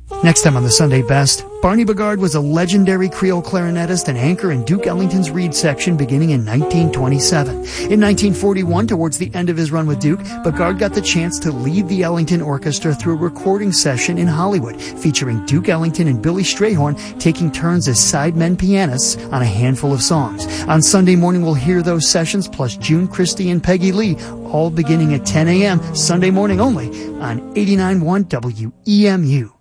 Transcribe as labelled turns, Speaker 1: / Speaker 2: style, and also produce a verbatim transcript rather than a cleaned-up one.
Speaker 1: Next time on the Sunday Best, Barney Bigard was a legendary Creole clarinetist and anchor in Duke Ellington's Reed section beginning in nineteen twenty-seven. In nineteen forty-one, towards the end of his run with Duke, Bigard got the chance to lead the Ellington Orchestra through a recording session in Hollywood, featuring Duke Ellington and Billy Strayhorn taking turns as sidemen pianists on a handful of songs. On Sunday morning, we'll hear those sessions, plus June Christie and Peggy Lee, all beginning at ten a.m. Sunday morning only on eighty-nine point one W E M U.